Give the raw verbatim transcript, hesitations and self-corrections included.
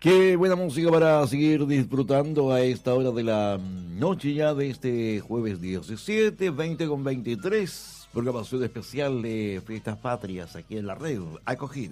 Qué buena música para seguir disfrutando a esta hora de la noche ya de este jueves diecisiete, veinte con veintitrés, programación especial de Fiestas Patrias aquí en la red Acogida.